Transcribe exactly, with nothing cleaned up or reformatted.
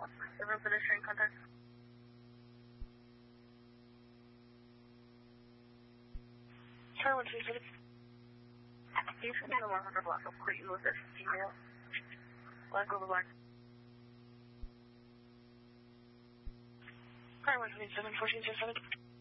Seven pedestrian contact. Charlie one two seven. Can you send me the one hundred block of Clayton with this email? Black over black. Charlie one two seven fourteen seven seven.